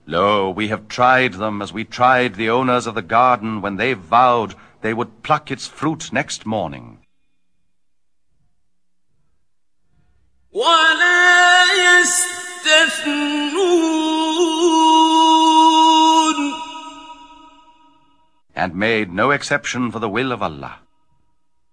Lo, we have tried them as we tried the owners of the garden when they vowed they would pluck its fruit next morning. ولا يستثنون And made no exception for the will of Allah.